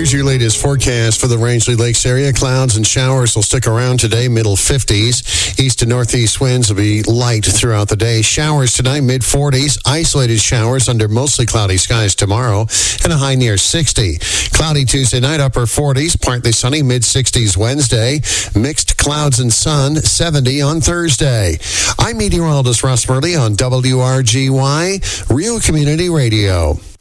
Here's your latest forecast for the Rangeley Lakes area. Clouds and showers will stick around today, middle 50s. East to northeast winds will be light throughout the day. Showers tonight, mid 40s. Isolated showers under mostly cloudy skies tomorrow, and a high near 60. Cloudy Tuesday night, upper 40s. Partly sunny, mid 60s Wednesday. Mixed clouds and sun, 70 on Thursday. I'm meteorologist Russ Murley on WRGY, Real Community Radio.